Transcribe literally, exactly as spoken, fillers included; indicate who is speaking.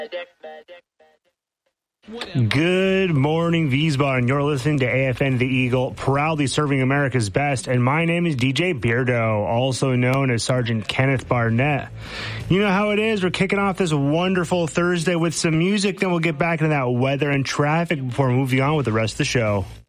Speaker 1: Good morning, Wiesbaden. You're listening to A F N The Eagle, proudly serving America's best. And my name is D J Beardo, also known as Sergeant Kenneth Barnett. You know how it is. We're kicking off this wonderful Thursday with some music. Then we'll get back into that weather and traffic before moving on with the rest of the show.